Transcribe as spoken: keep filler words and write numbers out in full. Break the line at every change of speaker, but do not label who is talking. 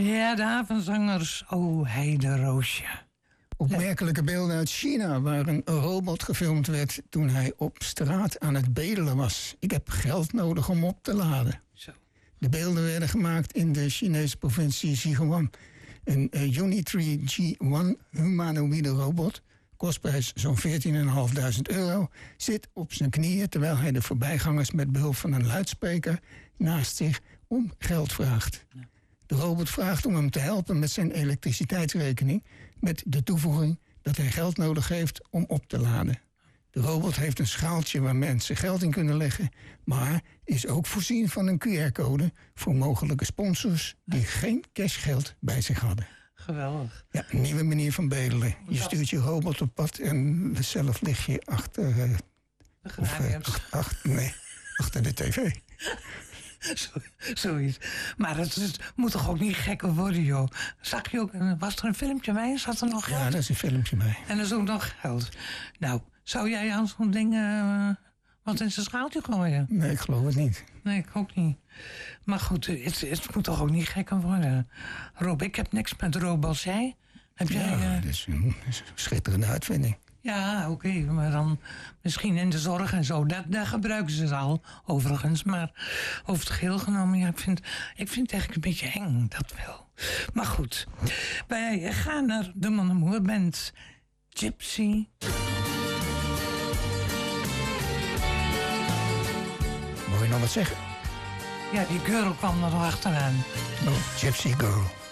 Ja, de avondzangers. Oh, heideroosje.
Opmerkelijke beelden uit China, waar een robot gefilmd werd toen hij op straat aan het bedelen was. Ik heb geld nodig om op te laden.
Zo. De
beelden werden gemaakt in de Chinese provincie Sichuan. Een uh, Unitree G één humanoïde robot, kostprijs zo'n veertienduizend vijfhonderd euro, zit op zijn knieën terwijl hij de voorbijgangers met behulp van een luidspreker naast zich om geld vraagt. Ja. De robot vraagt om hem te helpen met zijn elektriciteitsrekening, met de toevoeging dat hij geld nodig heeft om op te laden. De robot heeft een schaaltje waar mensen geld in kunnen leggen, maar is ook voorzien van een Q R-code voor mogelijke sponsors die geen cashgeld bij zich hadden.
Geweldig.
Ja, een nieuwe manier van bedelen. Je stuurt je robot op pad en zelf lig je achter, uh,
de
of, uh, achter, achter, nee, achter de tv.
Zo, zoiets. Maar het, het moet toch ook niet gekker worden, joh. Zag je ook, was er een filmpje bij? Zat er nog geld?
Ja, daar is een filmpje bij.
En er is ook nog geld. Nou, zou jij aan zo'n ding uh, wat in zijn schaaltje gooien?
Nee, ik geloof het niet.
Nee, ik ook niet. Maar goed, het, het moet toch ook niet gekker worden. Rob, ik heb niks met robots, jij? Heb jij...
Ja,
uh...
dat is een, dat is een schitterende uitvinding.
Ja, oké, okay, maar dan misschien in de zorg en zo. Daar, daar gebruiken ze het al, overigens. Maar over het geheel genomen, ja, ik vind, ik vind het eigenlijk een beetje eng, dat wel. Maar goed, wij gaan naar de Man en Moer Band. Gypsy.
Wil je nog wat zeggen?
Ja, die girl kwam er nog achteraan.
Oh, Gypsy Girl.